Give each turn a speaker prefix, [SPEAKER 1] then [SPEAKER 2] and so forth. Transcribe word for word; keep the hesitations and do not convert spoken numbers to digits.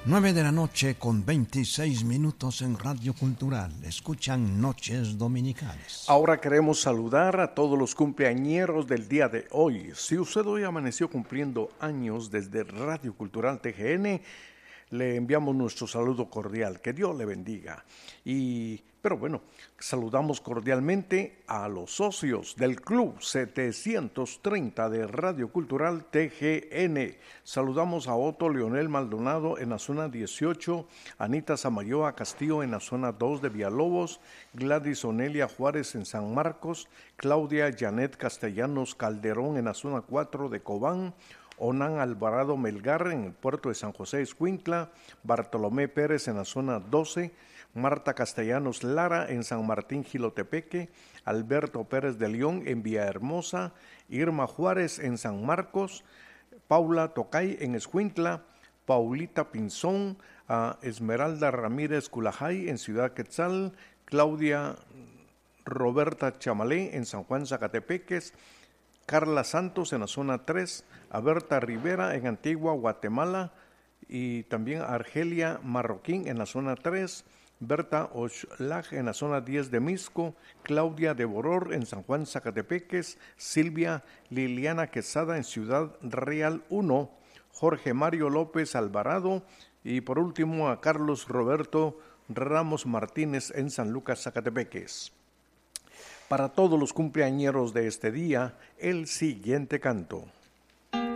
[SPEAKER 1] Nueve de la noche con veintiséis minutos en Radio Cultural. Escuchan Noches Dominicales.
[SPEAKER 2] Ahora queremos saludar a todos los cumpleañeros del día de hoy. Si usted hoy amaneció cumpliendo años desde Radio Cultural T G N, le enviamos nuestro saludo cordial. Que Dios le bendiga. Y, pero bueno, saludamos cordialmente a los socios del Club setecientos treinta de Radio Cultural T G N. Saludamos a Otto Leonel Maldonado en la zona dieciocho, Anita Samayoa Castillo en la zona dos de Villalobos, Gladys Onelia Juárez en San Marcos, Claudia Janet Castellanos Calderón en la zona cuatro de Cobán, Onan Alvarado Melgar en el puerto de San José Escuintla, Bartolomé Pérez en la zona doce, Marta Castellanos Lara en San Martín Jilotepeque, Alberto Pérez de León en Villahermosa, Irma Juárez en San Marcos, Paula Tocay en Escuintla, Paulita Pinzón, uh, Esmeralda Ramírez Culajay en Ciudad Quetzal, Claudia Roberta Chamalé en San Juan Zacatepeques, Carla Santos en la zona tres, a Berta Rivera en Antigua Guatemala y también a Argelia Marroquín en la zona tres, Berta Oshlag en la zona diez de Misco, Claudia de Boror en San Juan Zacatepeques, Silvia Liliana Quesada en Ciudad Real uno, Jorge Mario López Alvarado y por último a Carlos Roberto Ramos Martínez en San Lucas Zacatepeques. Para todos los cumpleañeros de este día, el siguiente canto.